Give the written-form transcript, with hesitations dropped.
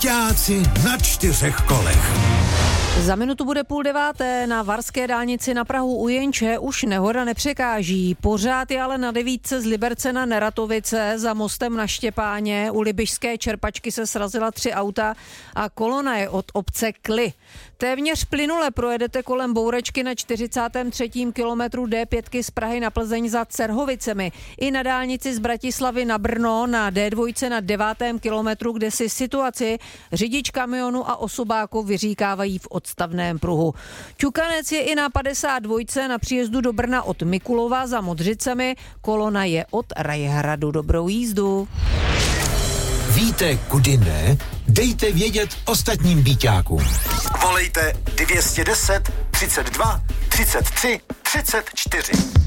Byťáci na 4 kolech. Za minutu bude 8:30. Na Varské dálnici na Prahu u Jenče už nehoda nepřekáží. Pořád je ale na 9 z Liberce na Neratovice, za mostem na Štěpáně. U Libišské čerpačky se srazila 3 auta a kolona je od obce Kly. Téměř plynule projedete kolem Bourečky na 43. kilometru D5 z Prahy na Plzeň za Cerhovicemi. I na dálnici z Bratislavy na Brno na D2 na 9. kilometru, kde si situaci řidič kamionu a osobáku vyříkávají v odstavném pruhu. Ťukanec je i na 52. na příjezdu do Brna od Mikulova za Modřicemi. Kolona je od Rajhradu. Dobrou jízdu. Víte, kudy ne? Dejte vědět ostatním byťákům. Volejte 210 32 33 34.